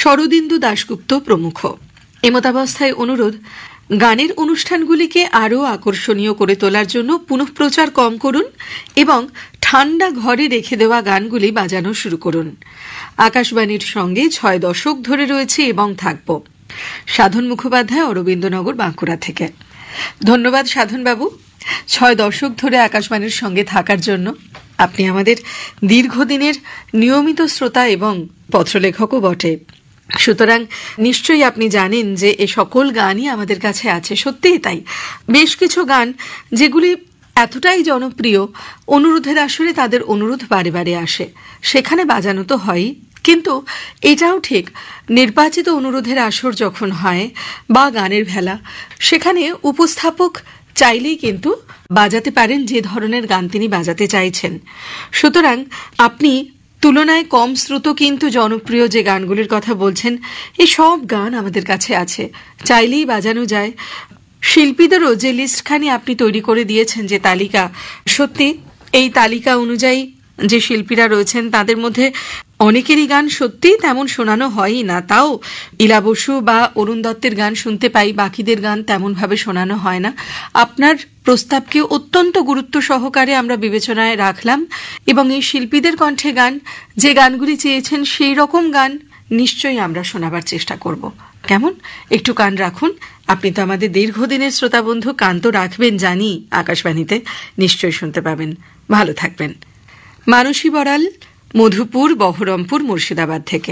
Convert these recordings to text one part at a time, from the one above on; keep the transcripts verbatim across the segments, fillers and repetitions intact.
শরদিন্দু দাশগুপ্ত প্রমুখ। এমতাবস্থায় অনুরোধ, গানের অনুষ্ঠানগুলিকে আরও আকর্ষণীয় করে তোলার জন্য পুনঃপ্রচার কম করুন এবং ঠান্ডা ঘরে রেখে দেওয়া গানগুলি বাজানো শুরু করুন। আকাশবাণীর সঙ্গে ছয় দশক ধরে রয়েছে এবং থাকব। সাধন মুখোপাধ্যায়, অরবিন্দনগর, বাঁকুড়া থেকে। ধন্যবাদ সাধনবাবু, ছয় দশক ধরে আকাশবাণীর সঙ্গে থাকার জন্য। আপনি আমাদের দীর্ঘদিনের নিয়মিত শ্রোতা এবং পত্রলেখকও বটে, সুতরাং নিশ্চয়ই আপনি জানেন যে এ সকল গানই আমাদের কাছে আছে। সত্যিই তাই। বেশ কিছু গান যেগুলি এতটাই জনপ্রিয়, অনুরোধের আসরে তাদের অনুরোধ বারে বারে আসে, সেখানে বাজানো তো হয়ই, কিন্তু এটাও ঠিক নির্বাচিত অনুরোধের আসর যখন হয় বা গানের ভেলা, সেখানে উপস্থাপক চাইলেই কিন্তু বাজাতে পারেন যে ধরনের গান তিনি বাজাতে চাইছেন। সুতরাং আপনি তুলনায় কম শ্রুত কিন্তু জনপ্রিয় যে গানগুলির কথা বলছেন, এই সব গান আমাদের কাছে আছে, চাইলেই বাজানো যায়। শিল্পীদেরও যে লিস্টখানি আপনি তৈরি করে দিয়েছেন, যে তালিকা, সত্যি এই তালিকা অনুযায়ী যে শিল্পীরা রয়েছেন তাদের মধ্যে অনেকেরই গান সত্যি তেমন শোনানো হয়ই না। তাও ইলা বসু বা অরুণ দত্তের গান শুনতে পাই, বাকিদের গান তেমনভাবে শোনানো হয় না। আপনার প্রস্তাবকে অত্যন্ত গুরুত্ব সহকারে আমরা বিবেচনায় রাখলাম এবং এই শিল্পীদের কণ্ঠে গান, যে গানগুলি চেয়েছেন সেই রকম গান নিশ্চয়ই আমরা শোনাবার চেষ্টা করব। কেমন? একটু কান রাখুন। আপনি তো আমাদের দীর্ঘদিনের শ্রোতা বন্ধু, কান তো রাখবেন জানি, আকাশবাণীতে নিশ্চয়ই শুনতে পাবেন। ভালো থাকবেন। মানসী বড়াল, মধুপুর, বহরমপুর, মুর্শিদাবাদ থেকে।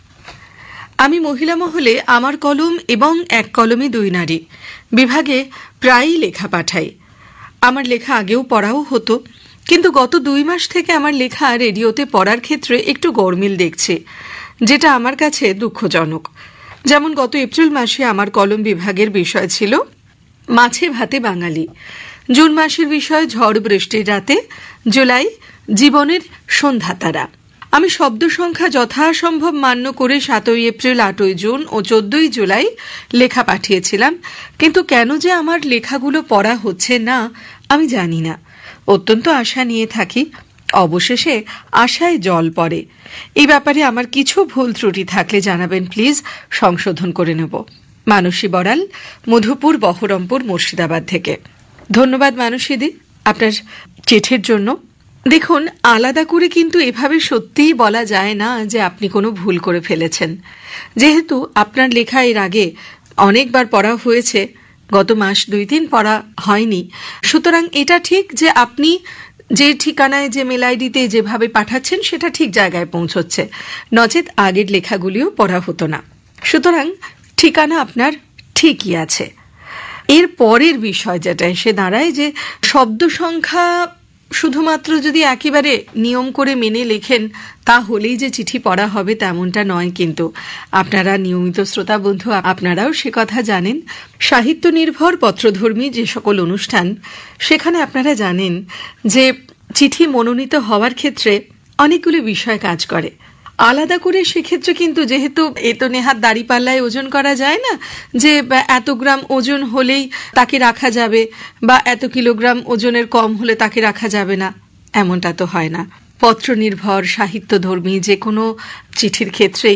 আমি মহিলা মহলে আমার কলম এবং এক কলমে দুই নারী বিভাগে প্রায়ই লেখা পাঠাই। আমার লেখা আগেও পড়াও হতো, কিন্তু গত দুই মাস থেকে আমার লেখা রেডিওতে পড়ার ক্ষেত্রে একটু গরমিল দেখছি, যেটা আমার কাছে দুঃখজনক। যেমন গত এপ্রিল মাসে আমার কলম বিভাগের বিষয় ছিল মাছে ভাতে বাঙালি, জুন মাসের বিষয় ঝড় বৃষ্টির রাতে, জুলাই জীবনের সন্ধ্যাতারা। আমি শব্দ সংখ্যা যথাসম্ভব মান্য করে সাতই এপ্রিল, আটই জুন ও চোদ্দই জুলাই লেখা পাঠিয়েছিলাম, কিন্তু কেন যে আমার লেখাগুলো পড়া হচ্ছে না আমি জানি না। অত্যন্ত আশা নিয়ে থাকি, অবশেষে আশায় জল পড়ে। এই ব্যাপারে আমার কিছু ভুল ত্রুটি থাকলে জানাবেন প্লিজ, সংশোধন করে নেব। মানসী বড়াল, মধুপুর, বহরমপুর, মুর্শিদাবাদ থেকে। ধন্যবাদ মানসীদি আপনার চিঠির জন্য। দেখুন, আলাদা করে কিন্তু এভাবে সত্যিই বলা যায় না যে আপনি কোনো ভুল করে ফেলেছেন। যেহেতু আপনার লেখা এর আগে অনেকবার পড়া হয়েছে, গত মাস দুই তিন পড়া হয়নি, সুতরাং এটা ঠিক যে আপনি যে ঠিকানায়, যে মেল আইডিতে যেভাবে পাঠাচ্ছেন সেটা ঠিক জায়গায় পৌঁছচ্ছে, নচেত আগের লেখাগুলিও পড়া হতো না। সুতরাং ঠিকানা আপনার ঠিকই আছে। এর পরের বিষয় যেটা এসে দাঁড়ায় যে শব্দ সংখ্যা শুধুমাত্র যদি একেবারে নিয়ম করে মেনে লেখেন তাহলেই যে চিঠি পড়া হবে তেমনটা নয়। কিন্তু আপনারা নিয়মিত শ্রোতা বন্ধু, আপনারাও সে কথা জানেন। সাহিত্য নির্ভর পত্রধর্মী যে সকল অনুষ্ঠান, সেখানে আপনারা জানেন যে চিঠি মনোনীত হওয়ার ক্ষেত্রে অনেকগুলো বিষয় কাজ করে। আলাদা করে সেক্ষেত্রে কিন্তু, যেহেতু এ তো নেহাত দাঁড়িপাল্লায় ওজন করা যায় না যে এত গ্রাম ওজন হলেই তাকে রাখা যাবে বা এত কিলোগ্রাম ওজনের কম হলে তাকে রাখা যাবে না, এমনটা তো হয় না। পত্র নির্ভর সাহিত্যধর্মী যে কোনো চিঠির ক্ষেত্রেই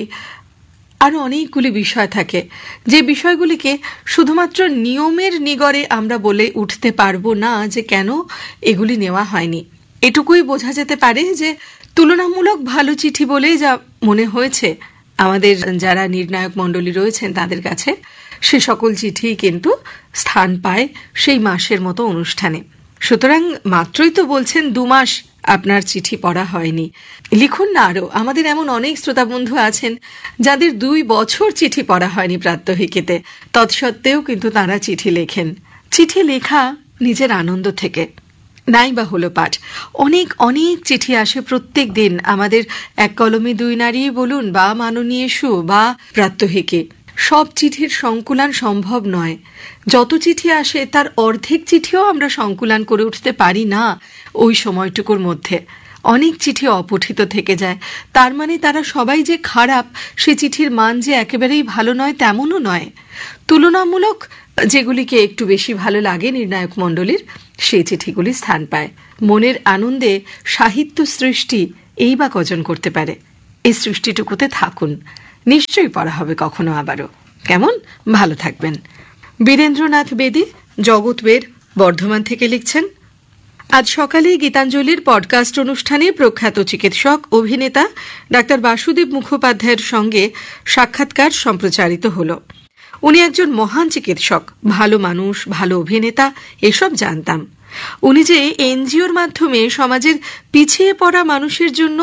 আরও অনেকগুলি বিষয় থাকে, যে বিষয়গুলিকে শুধুমাত্র নিয়মের নিগড়ে আমরা বলে উঠতে পারবো না যে কেন এগুলি নেওয়া হয়নি। এটুকুই বোঝা যেতে পারে যে তুলনামূলক ভালো চিঠি বলেই যা মনে হয়েছে আমাদের যারা নির্ণায়ক মণ্ডলী রয়েছেন তাদের কাছে, সে সকল চিঠি কিন্তু স্থান পায় সেই মাসের মতো অনুষ্ঠানে। সুতরাং মাত্রই তো বলছেন দু মাস আপনার চিঠি পড়া হয়নি, লিখুন না আরও। আমাদের এমন অনেক শ্রোতা বন্ধু আছেন যাদের দুই বছর চিঠি পড়া হয়নি প্রাত্যহিকেতে, তৎসত্ত্বেও কিন্তু তারা চিঠি লেখেন। চিঠি লেখা নিজের আনন্দ থেকে, নাই বা হলো পাঠ। অনেক অনেক চিঠি আসে প্রত্যেক দিন আমাদের এক কলমে দুই নারী বলুন বা মাননীয় সু বা প্রাত্যহিকে। সব চিঠির সংকুলান সম্ভব নয়। যত চিঠি আসে তার অর্ধেক চিঠিও আমরা সংকুলান করে উঠতে পারি না ওই সময়টুকুর মধ্যে। অনেক চিঠি অপঠিত থেকে যায়। তার মানে তারা সবাই যে খারাপ, সে চিঠির মান যে একেবারেই ভালো নয় তেমনও নয়। তুলনামূলক যেগুলিকে একটু বেশি ভালো লাগে নির্ণায়ক মণ্ডলীর, সেই চিঠিগুলি স্থান পায়। মনের আনন্দে সাহিত্য সৃষ্টি এই বা কজন করতে পারে? এই সৃষ্টিটুকুতে থাকুন, নিশ্চয়ই পড়া হবে কখনো আবারও। কেমন? ভালো থাকবেন। বীরেন্দ্রনাথ বেদী, জগৎবের, বর্ধমান থেকে লিখছেন, আজ সকালে গীতাঞ্জলির পডকাস্ট অনুষ্ঠানে প্রখ্যাত চিকিৎসক অভিনেতা ডাক্তার বাসুদেব মুখোপাধ্যায়ের সঙ্গে সাক্ষাৎকার সম্প্রচারিত হল। উনি একজন মহান চিকিৎসক, ভালো মানুষ, ভালো অভিনেতা, এসব জানতাম। উনি যে এনজিওর মাধ্যমে সমাজের পিছিয়ে পড়া মানুষের জন্য